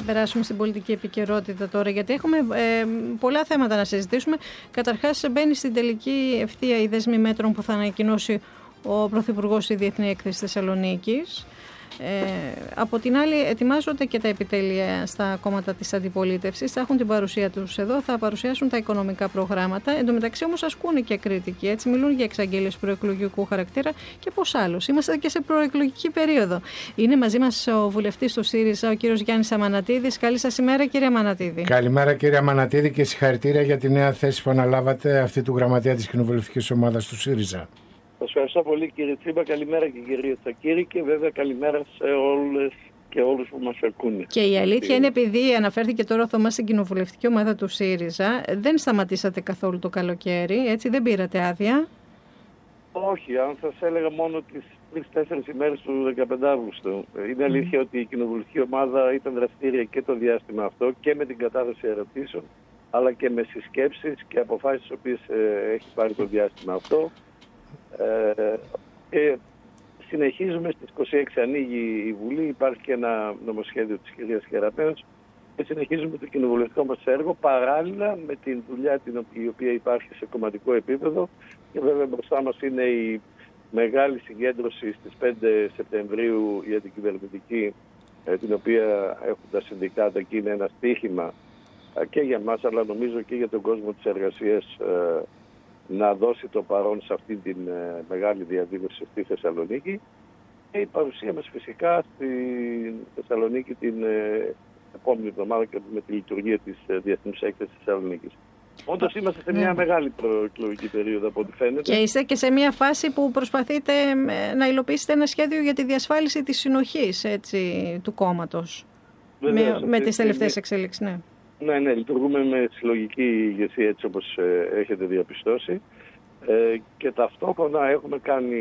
περάσουμε στην πολιτική επικαιρότητα τώρα, γιατί έχουμε πολλά θέματα να συζητήσουμε. Καταρχάς, μπαίνει στην τελική ευθεία η δέσμη μέτρων που θα ανακοινώσει ο Πρωθυπουργός στη Διεθνή Έκθεση Θεσσαλονίκης. Από την άλλη, ετοιμάζονται και τα επιτέλεια στα κόμματα της αντιπολίτευσης. Θα έχουν την παρουσία τους εδώ, θα παρουσιάσουν τα οικονομικά προγράμματα. Εν τω μεταξύ, όμως, ασκούν και κριτική. Έτσι, μιλούν για εξαγγέλιες προεκλογικού χαρακτήρα και πώς άλλος. Είμαστε και σε προεκλογική περίοδο. Είναι μαζί μας ο βουλευτής του ΣΥΡΙΖΑ, ο κύριος Γιάννης Αμανατίδης. Καλή σας ημέρα, κύριε Αμανατίδη. Καλημέρα, κύριε Αμανατίδη, και συγχαρητήρια για τη νέα θέση που αναλάβατε, αυτή του γραμματέα της κοινοβουλευτικής ομάδας του ΣΥΡΙΖΑ. Σας ευχαριστώ πολύ, κύριε Τσίμπα. Καλημέρα και κύριε Τσακύρη, και βέβαια καλημέρα σε όλες και όλους που μας ακούνε. Και η αλήθεια είναι, επειδή αναφέρθηκε τώρα ο Θωμάς στην κοινοβουλευτική ομάδα του ΣΥΡΙΖΑ, δεν σταματήσατε καθόλου το καλοκαίρι, έτσι, δεν πήρατε άδεια? Όχι, αν σας έλεγα μόνο τις 3-4 ημέρες του 15 Αύγουστου. Είναι αλήθεια ότι η κοινοβουλευτική ομάδα ήταν δραστήρια και το διάστημα αυτό και με την κατάθεση ερωτήσεων, αλλά και με συσκέψεις και αποφάσεις τις οποίες έχει πάρει το διάστημα αυτό. Συνεχίζουμε στις 26, ανοίγει η Βουλή, υπάρχει και ένα νομοσχέδιο της κυρίας Κεραμέως και συνεχίζουμε το κοινοβουλευτικό μας έργο παράλληλα με την δουλειά η οποία υπάρχει σε κομματικό επίπεδο, και βέβαια μπροστά μας είναι η μεγάλη συγκέντρωση στις 5 Σεπτεμβρίου η αντικυβερνητική, την οποία έχουν τα συνδικάτα, και είναι ένα στοίχημα και για μας, αλλά νομίζω και για τον κόσμο της εργασίας, να δώσει το παρόν σε αυτή την μεγάλη διαδήλωση στη Θεσσαλονίκη, και η παρουσία μας φυσικά στη Θεσσαλονίκη την επόμενη εβδομάδα και με τη λειτουργία της Διεθνούς Έκθεσης Θεσσαλονίκης. Όντως είμαστε σε μια μεγάλη προεκλογική περίοδο από ό,τι φαίνεται. Και είστε και σε μια φάση που προσπαθείτε να υλοποιήσετε ένα σχέδιο για τη διασφάλιση της συνοχής, έτσι, του κόμματος. Με τις τελευταίες εξέλιξεις, ναι. Ναι, λειτουργούμε με συλλογική ηγεσία, έτσι όπως έχετε διαπιστώσει, και ταυτόχρονα έχουμε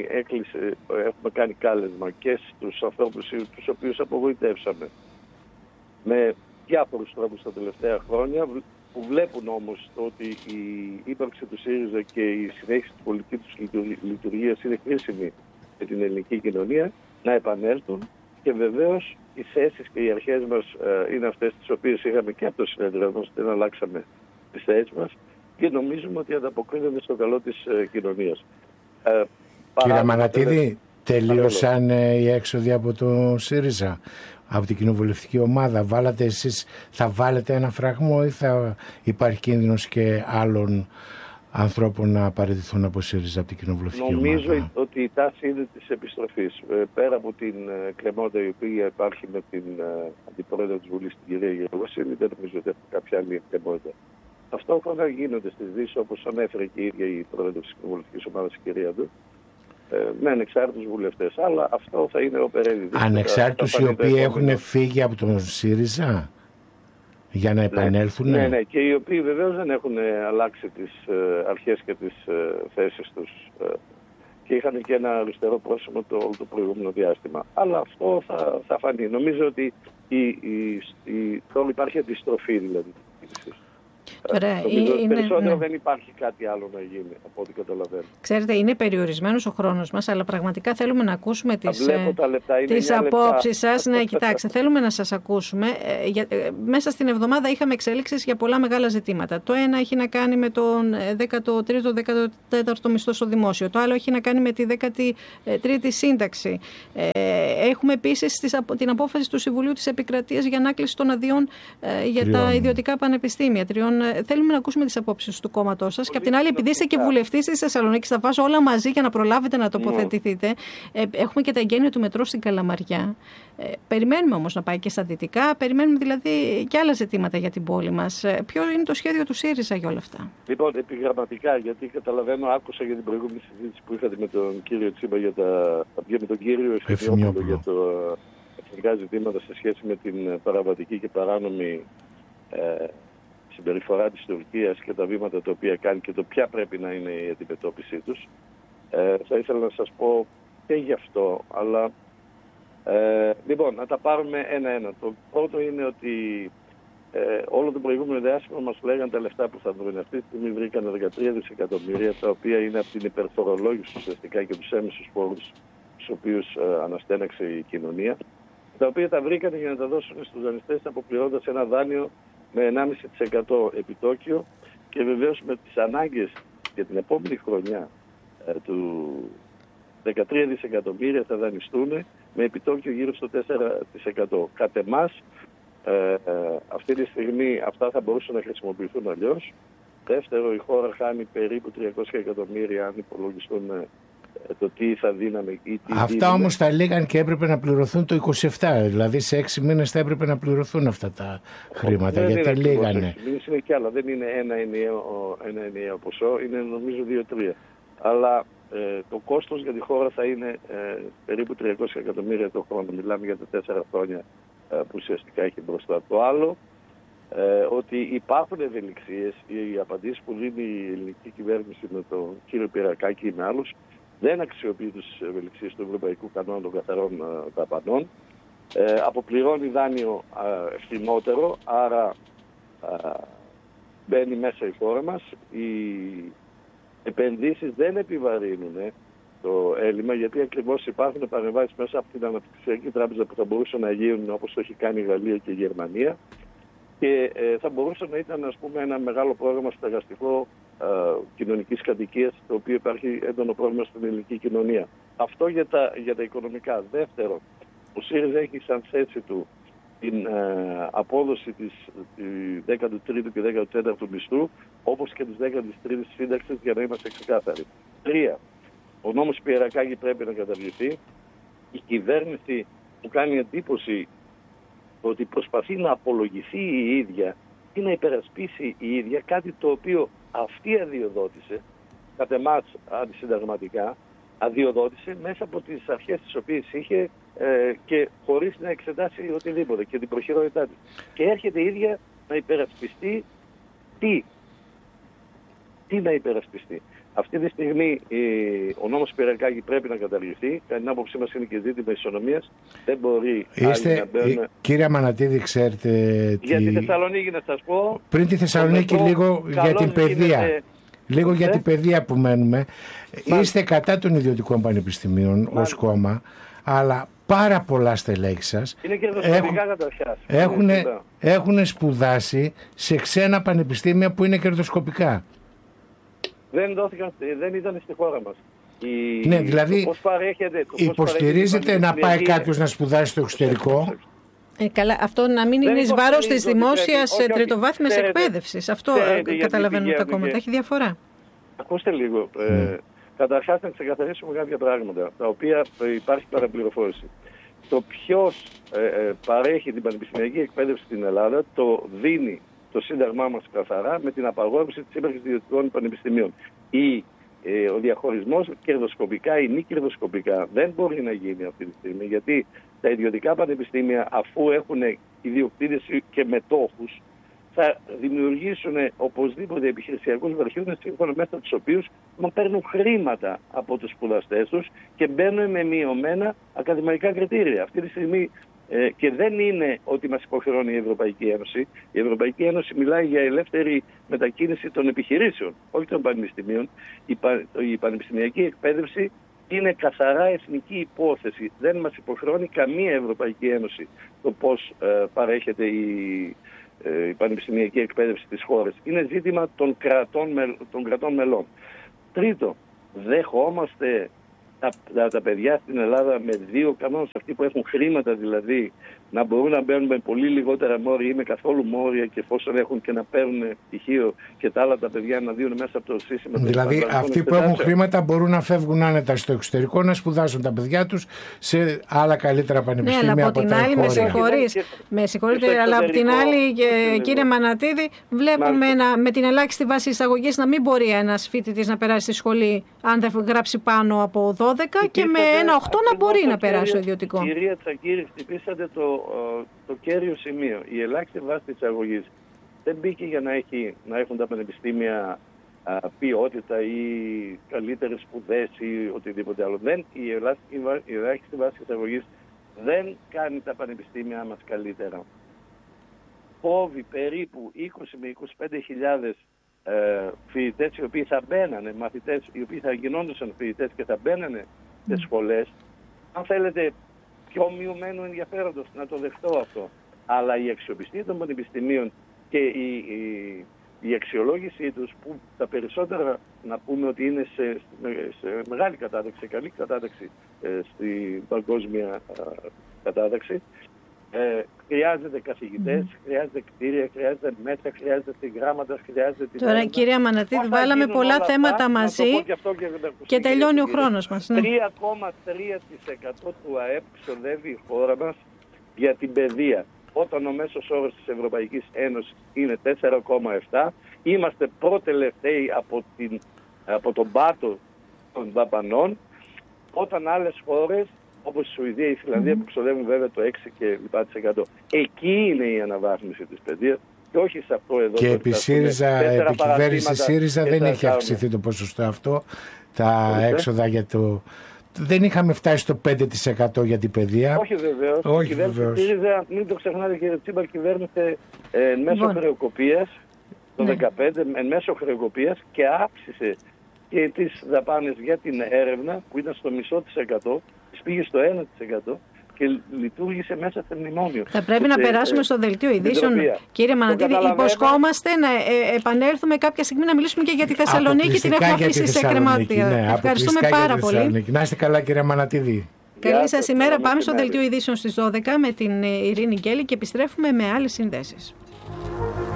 κάνει κάλεσμα και στους ανθρώπους τους οποίους απογοητεύσαμε με διάφορους τρόπους τα τελευταία χρόνια, που βλέπουν όμως ότι η ύπαρξη του ΣΥΡΙΖΑ και η συνέχιση της πολιτικής τους λειτουργίας είναι χρήσιμη για την ελληνική κοινωνία, να επανέλθουν. Και βεβαίως οι θέσεις και οι αρχές μας είναι αυτές τις οποίες είχαμε και από το συνέδριο μας, δεν αλλάξαμε τις θέσεις μας, και νομίζουμε ότι ανταποκρίνονται στο καλό της κοινωνίας. Κύριε Αμανατίδη, τελείωσαν οι έξοδοι από το ΣΥΡΙΖΑ, από την κοινοβουλευτική ομάδα? Βάλατε εσείς, θα βάλετε ένα φραγμό ή θα υπάρχει κίνδυνος και άλλων ανθρώπων να παραιτηθούν από ΣΥΡΙΖΑ, από την κοινοβουλευτική ομάδα? Νομίζω ότι η τάση είναι της επιστροφής. Πέρα από την κρεμότητα η οποία υπάρχει με την αντιπρόεδρο της Βουλής, την κυρία Γερογοσύνη, δεν νομίζω ότι έχουμε κάποια άλλη κρεμότητα. Ταυτόχρονα γίνονται στις Δύσεις, όπως ανέφερε και η ίδια η πρόεδρος της κοινοβουλευτικής ομάδας, η κυρία Ντου, με ανεξάρτητους βουλευτές. Αλλά αυτό θα είναι ο Περέδη. Ανεξάρτητους οι οποίοι έχουν φύγει από τον ΣΥΡΙΖΑ για να επανέλθουν. Ναι, και οι οποίοι βεβαίως δεν έχουν αλλάξει τις αρχές και τις θέσεις τους, και είχαν και ένα αριστερό πρόσωπο το προηγούμενο διάστημα. Αλλά αυτό θα φανεί. Νομίζω ότι υπάρχει αντιστροφή, δηλαδή. Περισσότερο δεν υπάρχει κάτι άλλο να γίνει, από ό,τι καταλαβαίνω. Ξέρετε, είναι περιορισμένος ο χρόνος μας, αλλά πραγματικά θέλουμε να ακούσουμε τις απόψεις σας. Ναι, κοιτάξτε, θέλουμε να σας ακούσουμε. Μέσα στην εβδομάδα είχαμε εξέλιξεις για πολλά μεγάλα ζητήματα. Το ένα έχει να κάνει με τον 13ο-14ο μισθό στο δημόσιο. Το άλλο έχει να κάνει με τη 13η σύνταξη. Έχουμε επίσης την απόφαση του Συμβουλίου της Επικρατείας για ανάκληση των αδειών για τα ιδιωτικά πανεπιστήμια. Θέλουμε να ακούσουμε τις απόψεις του κόμματός σας. Και απ' την άλλη, επειδή είστε και βουλευτής της Θεσσαλονίκης, θα βάζω όλα μαζί για να προλάβετε να τοποθετηθείτε. Έχουμε και τα εγγένεια του μετρό στην Καλαμαριά. Περιμένουμε όμως να πάει και στα δυτικά. Περιμένουμε δηλαδή και άλλα ζητήματα για την πόλη μας. Ποιο είναι το σχέδιο του ΣΥΡΙΖΑ για όλα αυτά? Λοιπόν, επιγραμματικά, γιατί καταλαβαίνω, άκουσα για την προηγούμενη συζήτηση που είχατε με τον κύριο Τσίμπα με τον κύριο Ευθυμιόπουλο για τα εθνικά ζητήματα σε σχέση με την παραβατική και παράνομη συμπεριφορά της Τουρκίας και τα βήματα τα οποία κάνει και το ποια πρέπει να είναι η αντιμετώπιση τους. Θα ήθελα να σας πω και γι' αυτό, αλλά λοιπόν, να τα πάρουμε ένα-ένα. Το πρώτο είναι ότι όλο το προηγούμενο διάστημα μας λέγανε τα λεφτά που θα βρουν. Αυτή τη στιγμή βρήκαν 13 δισεκατομμύρια, τα οποία είναι από την υπερφορολόγηση ουσιαστικά και τους έμεσους φόρους τους οποίους αναστέναξε η κοινωνία. τα οποία τα βρήκανε για να τα δώσουν στους δανειστές αποπληρώνοντας ένα δάνειο με 1,5% επιτόκιο, και βεβαίως με τις ανάγκες για την επόμενη χρονιά του 13 δισεκατομμύρια θα δανειστούν με επιτόκιο γύρω στο 4%. Κατ' εμάς, αυτή τη στιγμή αυτά θα μπορούσαν να χρησιμοποιηθούν αλλιώς. Δεύτερο, η χώρα χάνει περίπου 300 εκατομμύρια αν υπολογιστούν το τι θα δίναμε ή τι αυτά δίνουμε. Όμως τα λέγαν και έπρεπε να πληρωθούν το 27, δηλαδή σε 6 μήνες θα έπρεπε να πληρωθούν αυτά τα χρήματα, γιατί λέγανε. Είναι και άλλα, δεν είναι ένα ενιαίο ποσό, είναι νομίζω 2-3. Αλλά το κόστος για τη χώρα θα είναι περίπου 300 εκατομμύρια το χρόνο. Μιλάμε για τα 4 χρόνια που ουσιαστικά έχει μπροστά. Το άλλο, ότι υπάρχουν ευελιξίες. Οι απαντήσεις που δίνει η ελληνική κυβέρνηση με τον κύριο Πυρακάκη ή με άλλους δεν αξιοποιεί τις ευελιξίες του Ευρωπαϊκού Κανόνα των Καθαρών Δαπανών. Αποπληρώνει δάνειο ευθυνότερο, άρα μπαίνει μέσα η χώρα μας. Οι επενδύσεις δεν επιβαρύνουν το έλλειμμα, γιατί ακριβώς υπάρχουν παρεμβάσεις μέσα από την Αναπτυξιακή Τράπεζα που θα μπορούσαν να γίνουν όπως το έχει κάνει η Γαλλία και η Γερμανία, και θα μπορούσε να ήταν, ας πούμε, ένα μεγάλο πρόγραμμα στεγαστικό κοινωνικής κατοικίας, το οποίο υπάρχει έντονο πρόβλημα στην ελληνική κοινωνία. Αυτό για τα οικονομικά. Δεύτερο, ο ΣΥΡΙΖΑ έχει σαν θέση του την απόδοση του 13ου και 14ου μισθού, όπως και της 13ης σύνταξης, για να είμαστε ξεκάθαροι. 3. Ο νόμος Πυρακάκη πρέπει να καταργηθεί. Η κυβέρνηση μου κάνει εντύπωση ότι προσπαθεί να απολογηθεί η ίδια ή να υπερασπίσει η ίδια κάτι το οποίο αυτή αδειοδότησε, κατ' εμάς αντισυνταγματικά, αδειοδότησε μέσα από τις αρχές τις οποίες είχε και χωρίς να εξετάσει οτιδήποτε και την προχειρότητά της. Και έρχεται η ίδια να υπερασπιστεί τι να υπερασπιστεί. Αυτή τη στιγμή ο νόμος Πυρακάκη πρέπει να καταργηθεί. Κατά την άποψή μας είναι και ζήτημα ισονομίας. Δεν μπορεί να μπαίνουν. Κύριε Μανατίδη, ξέρετε. Για τη Θεσσαλονίκη να σας πω. Πριν τη Θεσσαλονίκη, λίγο για την παιδεία. Λίγο για την παιδεία που μένουμε. Είστε κατά των ιδιωτικών πανεπιστημίων ως κόμμα, αλλά πάρα πολλά στελέχη σας έχουν σπουδάσει σε ξένα πανεπιστήμια που είναι κερδοσκοπικά. Δεν ήταν στη χώρα μας. Ναι, δηλαδή υποστηρίζετε να πάει κάποιος να σπουδάσει στο εξωτερικό. Καλά, αυτό να μην είναι εις βάρος της δημόσιας τριτοβάθμιας εκπαίδευσης. Αυτό καταλαβαίνουν τα κόμματα. Έχει διαφορά. Ακούστε λίγο. Καταρχάς να ξεκαθαρίσουμε κάποια πράγματα, τα οποία υπάρχει παραπληροφόρηση. Το ποιος παρέχει την πανεπιστημιακή εκπαίδευση στην Ελλάδα το δίνει το Σύνταγμά μας καθαρά με την απαγόρευση της ύπαρξης ιδιωτικών πανεπιστημίων. Ο διαχωρισμός κερδοσκοπικά ή μη κερδοσκοπικά δεν μπορεί να γίνει αυτή τη στιγμή, γιατί τα ιδιωτικά πανεπιστήμια, αφού έχουν ιδιοκτήτες και μετόχους, θα δημιουργήσουν οπωσδήποτε επιχειρησιακούς βραχίονες, σύμφωνα μέσα τους οποίους παίρνουν χρήματα από τους σπουδαστές τους και μπαίνουν με μειωμένα ακαδημαϊκά κριτήρια. Αυτή τη στιγμή και δεν είναι ότι μας υποχρεώνει η Ευρωπαϊκή Ένωση. Η Ευρωπαϊκή Ένωση μιλάει για ελεύθερη μετακίνηση των επιχειρήσεων, όχι των πανεπιστημίων. Η πανεπιστημιακή εκπαίδευση είναι καθαρά εθνική υπόθεση. Δεν μας υποχρεώνει καμία Ευρωπαϊκή Ένωση το πώς παρέχεται η πανεπιστημιακή εκπαίδευση της χώρας. Είναι ζήτημα των κρατών μελών. Τρίτο, δεχόμαστε τα παιδιά στην Ελλάδα με δύο κανόνες, αυτοί που έχουν χρήματα δηλαδή, να μπορούν να μπαίνουν με πολύ λιγότερα μόρια ή με καθόλου μόρια, και εφόσον έχουν και να παίρνουν πτυχίο, και τα άλλα τα παιδιά να δίνουν μέσα από το σύστημα. Δηλαδή αυτοί που έχουν χρήματα μπορούν να φεύγουν άνετα στο εξωτερικό, να σπουδάσουν τα παιδιά τους σε άλλα καλύτερα πανεπιστήμια. Ναι, αλλά από την άλλη, με συγχωρείτε, αλλά από την άλλη, κύριε Μανατίδη, βλέπουμε με την ελάχιστη βάση εισαγωγής να μην μπορεί ένας φοιτητής να περάσει στη σχολή αν δεν γράψει πάνω από 12 και με ένα 8 να μπορεί να περάσει στο ιδιωτικό. Κυρία Τσακύρη, χτυπήσατε το κέριο σημείο. Η ελάχιστη βάση της εισαγωγής δεν μπήκε για να έχουν τα πανεπιστήμια ποιότητα ή καλύτερες σπουδές ή οτιδήποτε άλλο. Η ελάχιστη βάση της εισαγωγής δεν κάνει τα πανεπιστήμια μας καλύτερα. Κόβει περίπου 20 με 25.000 φοιτητές οι οποίοι θα μπαίνανε, μαθητές οι οποίοι θα γινόντουσαν φοιτητές και θα μπαίνανε στις σχολές. Αν θέλετε πιο μειωμένου ενδιαφέροντος, να το δεχτώ αυτό. Αλλά η αξιοπιστία των πανεπιστημίων και η αξιολόγησή τους, που τα περισσότερα να πούμε ότι είναι σε μεγάλη κατάταξη, σε καλή κατάταξη στην παγκόσμια κατάταξη, χρειάζεται καθηγητές, χρειάζεται κτίρια, χρειάζεται μέσα, χρειάζεται γράμματα, χρειάζεται... Τώρα κύριε Αμανατίδη, βάλαμε πολλά θέματα μαζί και τελειώνει ο χρόνος μας. 3,3% του ΑΕΠ ξοδεύει η χώρα μας για την παιδεία. Όταν ο μέσος όρος της Ευρωπαϊκής Ένωσης είναι 4,7, είμαστε πρώτελευταίοι από τον πάτο των δαπανών, όταν άλλες χώρες όπως η Σουηδία, η Φιλανδία που ξοδεύουν βέβαια το 6 και λοιπά %. Εκεί είναι η αναβάθμιση της παιδείας και όχι σε αυτό εδώ. Και επί κυβέρνηση ΣΥΡΙΖΑ δεν έχει αυξηθεί το ποσοστό αυτό, τα έξοδα για το... Δεν είχαμε φτάσει στο 5% για την παιδεία. Όχι βεβαίως. Η κυβέρνηση ΣΥΡΙΖΑ, μην το ξεχνάτε κύριε Τσίμπα, κυβέρνησε μέσω χρεοκοπίας το 2015, μέσω χρεοκοπίας και αύξησε και τις δαπάνες για την έρευνα που ήταν στο 0,5%, πήγε στο 1% και λειτουργήσε μέσα στο μνημόνιο. Θα πρέπει να περάσουμε στο δελτίο ειδήσεων. Κύριε Μανατίδη, υποσχόμαστε να επανέλθουμε κάποια στιγμή να μιλήσουμε και για τη Θεσσαλονίκη. Την έχουμε αφήσει σε κρεμάτια. Ναι, ευχαριστούμε πάρα πολύ. Να είστε καλά κύριε Μανατίδη. Καλή σας ημέρα. Πάμε στο δελτίο ειδήσεων στις 12 με την Ειρήνη Γκέλη και επιστρέφουμε με άλλες συνδέσεις.